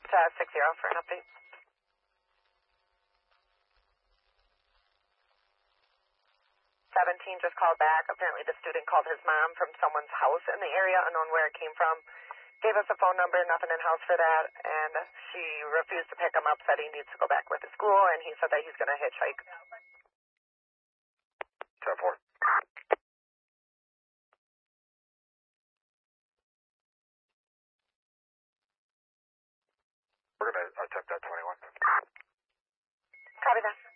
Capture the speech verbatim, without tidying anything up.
uh, six zero for an update. seventeen just called back. Apparently the student called his mom from someone's house in the area, unknown where it came from. Gave us a phone number, nothing in-house for that, and she refused to pick him up, said he needs to go back with the school, and he said that he's going to hitchhike. ten four. We're going to attempt that twenty-one. Copy that.